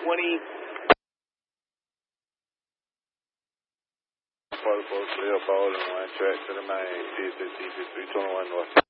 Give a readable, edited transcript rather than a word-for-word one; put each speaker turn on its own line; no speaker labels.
Leo Paolo, 1 track to the main, 321 North.